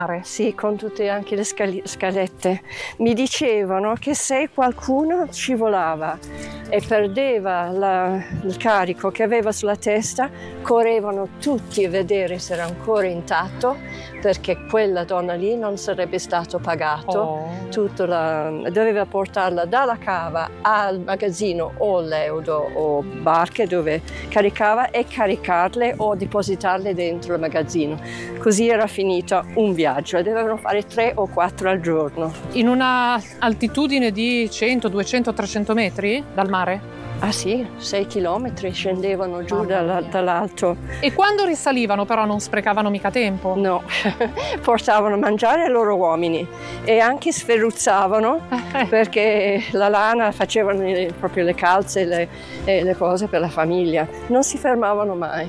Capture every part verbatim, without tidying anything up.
Sì, con tutte anche le scali- scalette. Mi dicevano che se qualcuno scivolava e perdeva la- il carico che aveva sulla testa, correvano tutti a vedere se era ancora intatto, perché quella donna lì non sarebbe stato pagato. Oh. Tutto la- doveva portarla dalla cava al magazzino o leudo o barche dove caricava e caricarle o depositarle dentro il magazzino. Così era finito un viaggio e dovevano fare tre o quattro al giorno. In una altitudine di cento, duecento, trecento metri dal mare? Ah sì, sei chilometri scendevano giù Mamma dalla- mia. dall'alto. E quando risalivano però non sprecavano mica tempo? No, portavano a mangiare ai loro uomini e anche sferruzzavano Eh. perché la lana facevano le- proprio le calze e le, e le cose per la famiglia. Non si fermavano mai.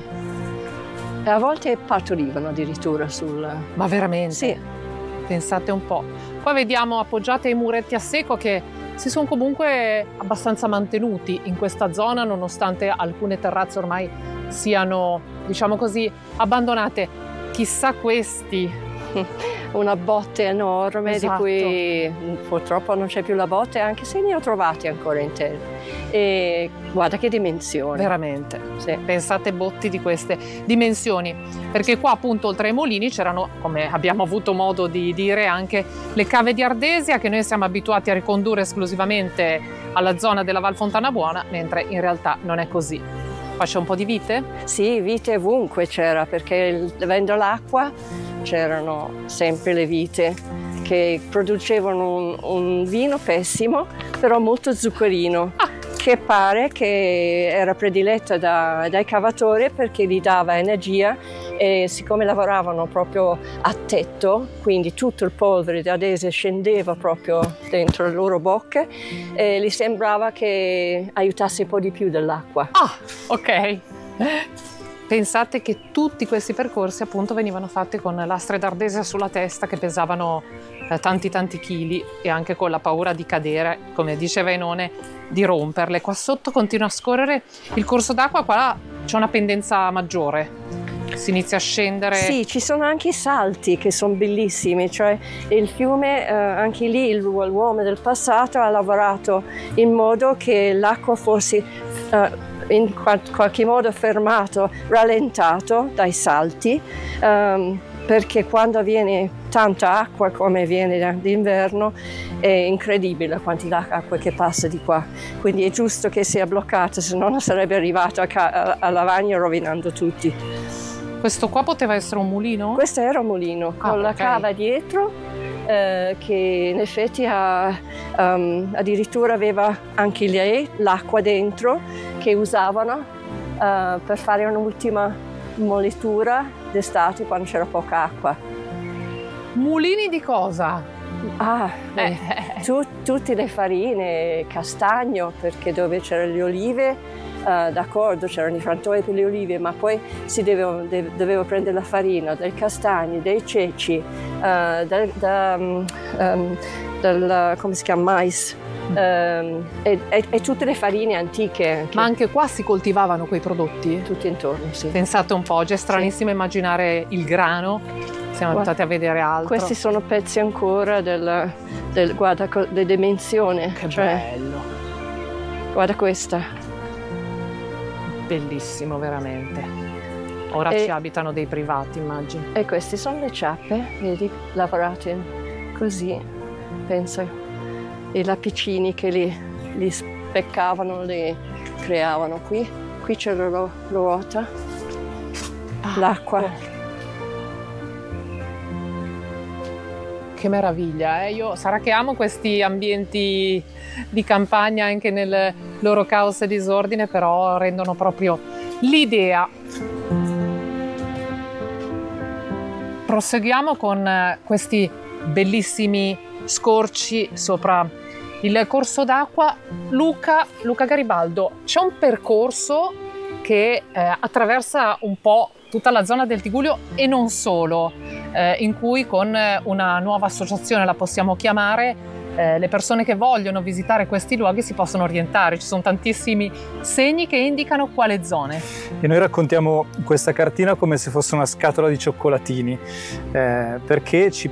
E a volte partorivano addirittura sul... Ma veramente? Sì. Pensate un po'. Qua vediamo appoggiate ai muretti a secco che si sono comunque abbastanza mantenuti in questa zona, nonostante alcune terrazze ormai siano, diciamo così, abbandonate. Chissà questi. Una botte enorme Esatto. di cui purtroppo non c'è più la botte, anche se ne ho trovati ancora in terra. E guarda che dimensione. Veramente. Sì. Pensate botti di queste dimensioni, perché qua appunto oltre ai mulini c'erano, come abbiamo avuto modo di dire, anche le cave di Ardesia che noi siamo abituati a ricondurre esclusivamente alla zona della Val Fontana Buona, mentre in realtà non è così. Qua c'è un po' di vite? Sì, vite ovunque c'era, perché il- avendo l'acqua c'erano sempre le vite che producevano un, un vino pessimo, però molto zuccherino, Ah. che pare che era prediletto da- dai cavatori perché gli dava energia e siccome lavoravano proprio a tetto, quindi tutto il polvere di Ardesia scendeva proprio dentro le loro bocche e gli sembrava che aiutasse un po' di più dell'acqua. Ah, ok. Pensate che tutti questi percorsi appunto venivano fatti con lastre d'Ardesia sulla testa che pesavano eh, tanti tanti chili e anche con la paura di cadere, come diceva Enone, di romperle. Qua sotto continua a scorrere il corso d'acqua, qua c'è una pendenza maggiore, si inizia a scendere. Sì, ci sono anche i salti che sono bellissimi, cioè il fiume, eh, anche lì il- l'uomo del passato ha lavorato in modo che l'acqua fosse eh, in qual- qualche modo fermato, rallentato dai salti, ehm, perché quando viene tanta acqua come viene d'inverno è incredibile la quantità di acqua che passa di qua, quindi è giusto che sia bloccata, se no non sarebbe arrivato a, ca- a, a Lavagna rovinando tutti. Questo qua poteva essere un mulino? Questo era un mulino con Ah, la ok. cava dietro, eh, che in effetti ha, um, addirittura aveva anche lei l'acqua dentro che usavano eh, per fare un'ultima molitura d'estate quando c'era poca acqua. Mulini di cosa? Ah, beh, Eh. tu- tutte le farine, castagno, perché dove c'erano le olive, eh, d'accordo, c'erano i frantoi per le olive, ma poi si doveva, de- doveva prendere la farina dai castagni, dai ceci, eh, da, da, um, um, dal, come si chiama, mais, ehm, e, e- e tutte le farine antiche anche, Ma anche qua si coltivavano quei prodotti? tutti intorno, sì. Pensate un po', oggi è stranissimo immaginare il grano, siamo Guarda, abituati a vedere altro. Questi sono pezzi ancora del, del guarda, co- di dimensione, Che cioè, bello, guarda questa. bellissimo veramente. Ora E- ci abitano dei privati, immagino. E queste sono le ciappe, vedi, lavorate così, pensa, i lapicini che li, li speccavano, li creavano qui. Qui c'è la ru- ruota, Ah, l'acqua. ecco. Che meraviglia, eh? Io sarà che amo questi ambienti di campagna anche nel loro caos e disordine, però rendono proprio l'idea. Proseguiamo con eh, questi bellissimi scorci sopra il corso d'acqua. Luca, Luca Garibaldo, c'è un percorso che eh, attraversa un po' tutta la zona del Tigullio e non solo, eh, in cui con una nuova associazione, la possiamo chiamare, eh, le persone che vogliono visitare questi luoghi si possono orientare. Ci sono tantissimi segni che indicano quale zone. E noi raccontiamo questa cartina come se fosse una scatola di cioccolatini, eh, perché ci